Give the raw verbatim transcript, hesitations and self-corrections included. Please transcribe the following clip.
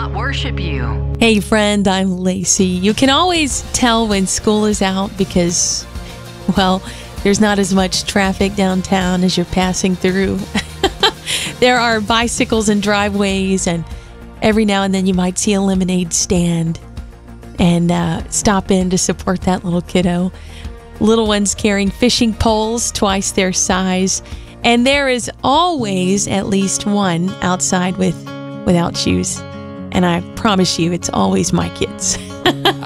worship you. Hey friend, I'm Lacey. You can always tell when school is out because, well, there's not as much traffic downtown as you're passing through. There are bicycles and driveways, and every now and then you might see a lemonade stand and uh, stop in to support that little kiddo. Little ones carrying fishing poles twice their size. And there is always at least one outside with without shoes. And I promise you, it's always my kids.